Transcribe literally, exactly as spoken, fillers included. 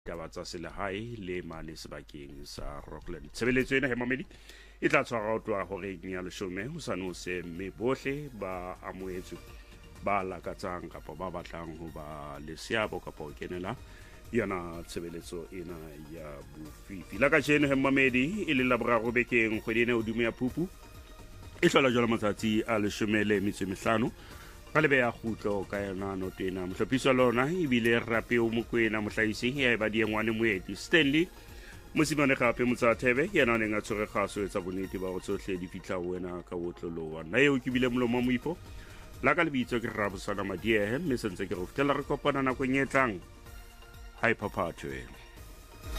taba tsa selehae le mane sebakeng sa Rockland. Tshebeletso ena he mamedi e tla tshwara ho tloha horeng ya leshome hosane hoseng, mme bohle ba amohetswe ba lakatsang kapa ba batlang ho ba le seabo kapa ho kenela yona tshebeletso ena ya bofifi. La kajeno he mamedi e le la boraro bekeng kgwedi ena hodimo ya Phupu e hlola jwale matsatsi a leshome le metso e mehlano ka lebe ya kgutlo ka yona notena mohlophiswa lona ebile rape o Mokoena mohlahisi ya eba diengwane moeti Stanley mosimane gape motsathebe yena neng a tshwere kgaso etsa bonnete ba go tsohle di fitla wena ka botlolowa nna eo ke bile molomo moifo la ka lebitso ke Rabosana Madiehe mme sentse ke go fitela re kopana nakong e tlang. Hai phaphathwe.